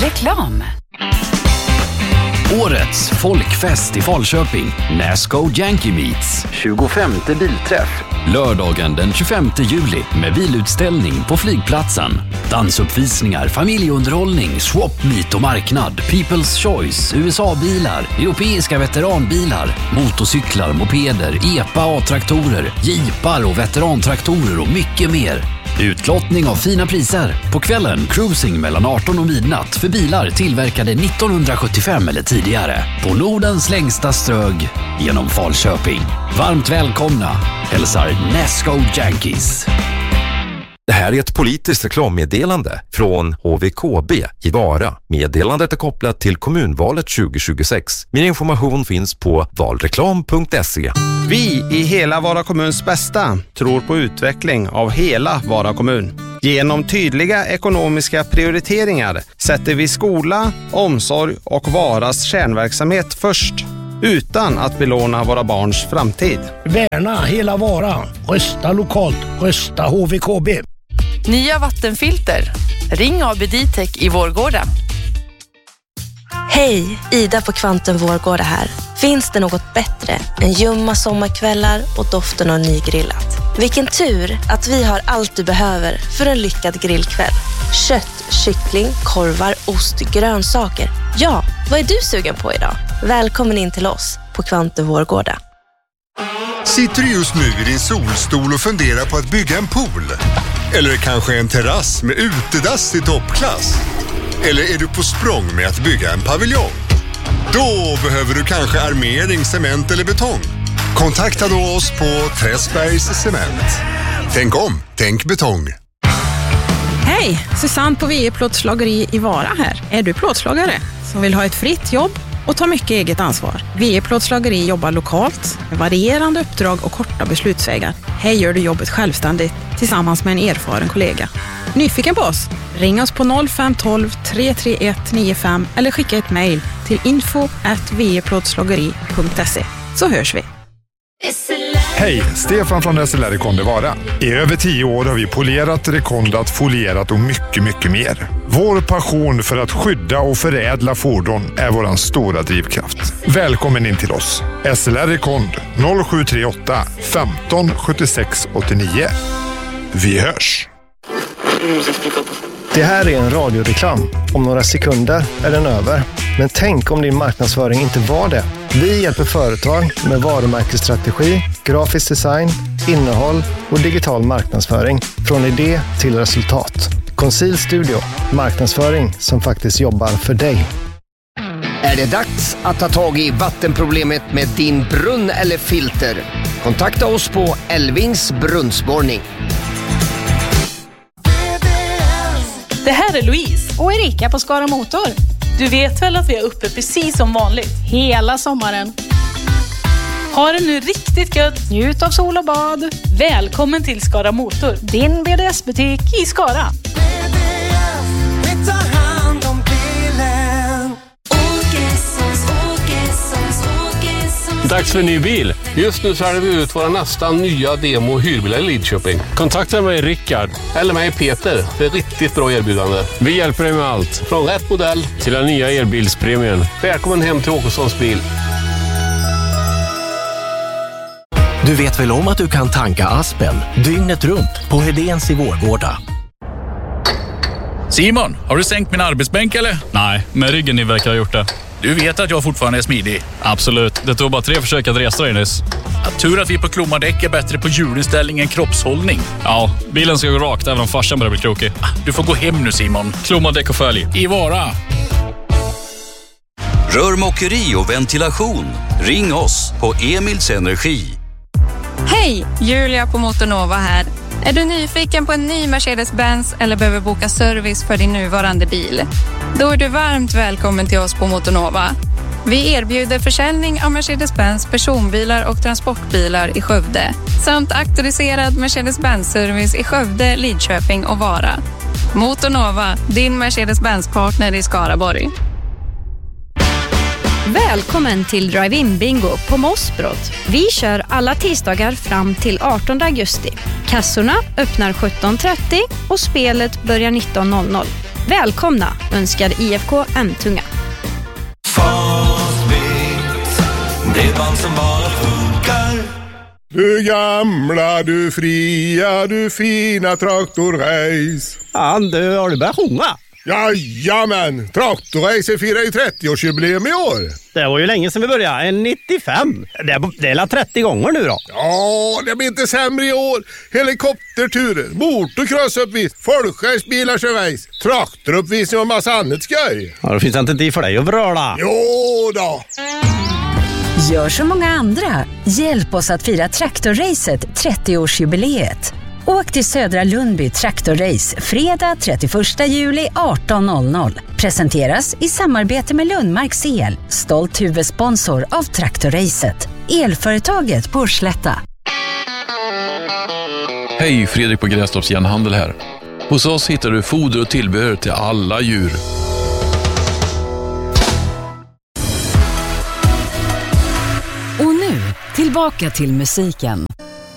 Reklam. Årets folkfest i Falköping, Nasco Yankee Meets, 25:e bilträff. Lördagen den 25 juli med bilutställning på flygplatsen. Dansuppvisningar, familjeunderhållning, swap meet och marknad, People's Choice, USA-bilar, europeiska veteranbilar, motorcyklar, mopeder, EPA A-traktorer, jeepar och veterantraktorer och mycket mer. Utlottning av fina priser. På kvällen cruising mellan 18 och midnatt för bilar tillverkade 1975 eller tidigare. På Nordens längsta strög genom Falköping. Varmt välkomna. Hälsar Nasco Yankees. Det här är ett politiskt reklammeddelande från HVKB i Vara. Meddelandet är kopplat till kommunvalet 2026. Mer information finns på valreklam.se. Vi i hela Vara kommuns bästa tror på utveckling av hela Vara kommun. Genom tydliga ekonomiska prioriteringar sätter vi skola, omsorg och Varas kärnverksamhet först, utan att belåna våra barns framtid. Värna hela Vara. Rösta lokalt. Rösta HVKB. Nya vattenfilter. Ring AB Ditec i Vårgårda. Hej, Ida på Kvanten Vårgårda här. Finns det något bättre än ljumma sommarkvällar och doften av nygrillat? Vilken tur att vi har allt du behöver för en lyckad grillkväll. Kött, kyckling, korvar, ost, grönsaker. Ja, vad är du sugen på idag? Välkommen in till oss på Kvanten Vårgårda. Sitter du just nu i din solstol och funderar på att bygga en pool? Eller kanske en terrass med utedass i toppklass? Eller är du på språng med att bygga en paviljong? Då behöver du kanske armering, cement eller betong. Kontakta då oss på Träsbergs Cement. Tänk om, tänk betong. Hej, Susanne på VE Plåtslageri i Vara här. Är du plåtslagare som vill ha ett fritt jobb och ta mycket eget ansvar? VE Plåtslageri jobbar lokalt med varierande uppdrag och korta beslutsvägar. Här gör du jobbet självständigt tillsammans med en erfaren kollega. Nyfiken på oss? Ring oss på 0512 331 95 eller skicka ett mejl till info@veplåtslageri.se, så hörs vi. Hej, Stefan från SLR Rekonde Vara. I över 10 år har vi polerat, rekondat, folierat och mycket mer. Vår passion för att skydda och förädla fordon är våran stora drivkraft. Välkommen in till oss. SLR Rekond 0738 15 76 89. Vi hörs! Det här är en radioreklam. Om några sekunder är den över. Men tänk om din marknadsföring inte var det. Vi hjälper företag med varumärkesstrategi, grafisk design, innehåll och digital marknadsföring. Från idé till resultat. Conceal Studio. Marknadsföring som faktiskt jobbar för dig. Är det dags att ta tag i vattenproblemet med din brunn eller filter? Kontakta oss på Elvings brunnsborrning. Det här är Louise och Erika på Skara Motor. Du vet väl att vi är uppe precis som vanligt hela sommaren. Ha det nu riktigt gött. Njut av sol och bad. Välkommen till Skara Motor, din BDS-butik i Skara. Dags för en ny bil. Just nu säljer vi ut våra nästan nya demo- och hyrbilar i Lidköping. Kontakta mig Rickard eller mig Peter för ett riktigt bra erbjudande. Vi hjälper dig med allt. Från rätt modell till den nya elbilspremien. Välkommen hem till Åkessons bil. Du vet väl om att du kan tanka Aspen dygnet runt på Hedéns i Vårgårda? Simon, har du sänkt min arbetsbänk eller? Nej, men ryggen ni verkar ha gjort det. Du vet att jag fortfarande är smidig. Absolut, det tog bara 3 försök att resa dig nyss. Tur att vi på Klomadäck är bättre på hjulinställning än kroppshållning. Ja, bilen ska gå rakt även om farsan börjar bli krokig. Du får gå hem nu Simon. Klomadäck och följ. I Vara. Rörmokeri och ventilation. Ring oss på Emils Energi. Hej, Julia på Motornova här. Är du nyfiken på en ny Mercedes-Benz eller behöver boka service för din nuvarande bil? Då är du varmt välkommen till oss på Motornova. Vi erbjuder försäljning av Mercedes-Benz personbilar och transportbilar i Skövde samt auktoriserad Mercedes-Benz-service i Skövde, Lidköping och Vara. Motornova, din Mercedes-Benz-partner i Skaraborg. Välkommen till Drive-In Bingo på Mossbrott. Vi kör alla tisdagar fram till 18 augusti. Kassorna öppnar 17.30 och spelet börjar 19.00. Välkomna önskar IFK Emtunga. Det band som bara funkar. Du gamla, du fria, du fina traktorrace. Ja, du har du börjat sjunga? Jajamän, traktorrace firar ju 30-årsjubileum i år. Det var ju länge sedan vi började, 95. Det är 30 gånger nu då. Ja, det blir inte sämre i år. Helikopterturer, motorcrossuppvis, folkracebilar kör race, traktoruppvisning och massa annat skoj. Ja, det finns inte tid för dig att vröla. Jo då. Gör som många andra. Hjälp oss att fira traktorracet 30-årsjubileet. Åk till Södra Lundby Traktorrace fredag 31 juli 18.00. Presenteras i samarbete med Lundmarks El, stolt huvudsponsor av Traktorracet. Elföretaget på Slätta. Hej, Fredrik på Grästorps Järnhandel här. Hos oss hittar du foder och tillbehör till alla djur. Och nu, tillbaka till musiken.